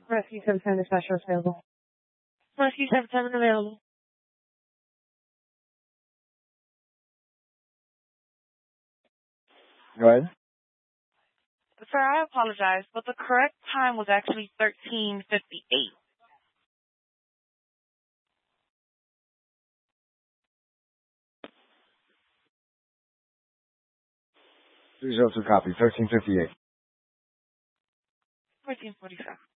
Rescue 710 specialist available. Rescue 710 available. Go ahead. Sir, I apologize, but the correct time was actually 13:58. 302 copy, 1358. 14:47.